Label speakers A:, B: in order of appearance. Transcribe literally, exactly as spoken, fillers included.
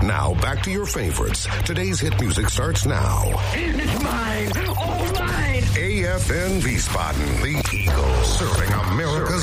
A: Now, back to your favorites. Today's hit music starts now.
B: It's mine! All mine!
A: A F N Wiesbaden, the Eagles, serving America's